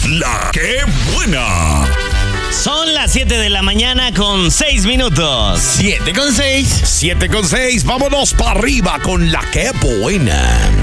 La que buena. Son las 7 de la mañana con 6 minutos. 7 con 6. Vámonos para arriba con la que buena.